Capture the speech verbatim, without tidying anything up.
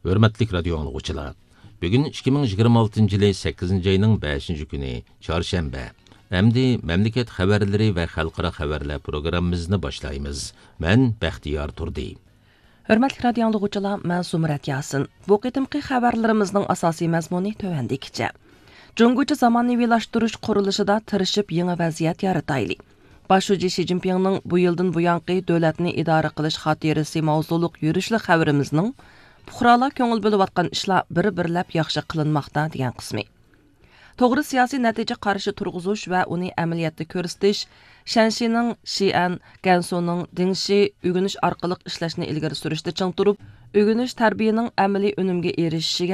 Hürmetlik radyo anlıqçılar. Bugün ikki ming yigirma oltinchi yılı sakkizinchi ayının beshinchi kuni, çarşamba. Әмді memleket xabarları ve xalqara xabarlar programımızını başlayımız. Ben Bəxtiyar Turdi. Hürmetli radyo anlıqçılar, ben Sumrat Yasin. Bu qitimqi xabarlarımızın asasi məzmuni tövəndikçe. Cungucu zamanıvilaştırış quruluşida tirişib yeni vaziyat yarataylı. Başucu Xi Jinping'nin bu yıldan bu yanqı dövlətini idare qilish xotirasi mavzuluq yürüşlü xabarimizning puhralar ko'ngil bo'layotgan ishlar bir-birlab yaxshi qilinmoqda degan qismi. To'g'ri siyosiy natija qarshi turg'izish va uni amaliyotda ko'rsatish Shanshining Xi'an, Gansuning Dingshi o'rganish orqali ishlashni ilgari surishda ching turib, o'rganish tarbiyaning amaliy unumga erishishiga